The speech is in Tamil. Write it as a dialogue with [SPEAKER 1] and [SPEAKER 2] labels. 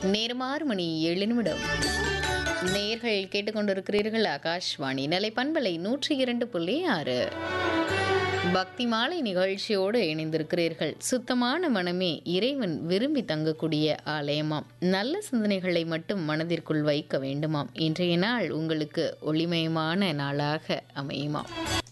[SPEAKER 1] நேரம் 6:07. நேயர்கள் கேட்டுக்கொண்டிருக்கிறீர்கள் ஆகாஷ்வாணி நிலை பண்பலை 102.6 பக்தி மாலை நிகழ்ச்சியோடு இணைந்திருக்கிறீர்கள். சுத்தமான மனமே இறைவன் விரும்பி தங்கக்கூடிய ஆலயமாம். நல்ல சிந்தனைகளை மட்டும் மனதிற்குள் வைக்க வேண்டுமாம். இன்றைய நாள் உங்களுக்கு ஒளிமயமான நாளாக அமையுமாம்.